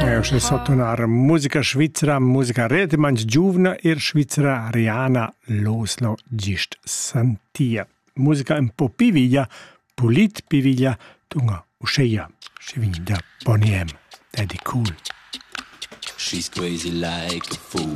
C'è sottonar musica svizzera, musica relativamente giovane e svizzera Ariana Loslo gist sentia. Musica un po' piviglia, pulit piviglia, tunga usceia, si vigni da Bonnie M. Daddy Cool. She's crazy like a fool.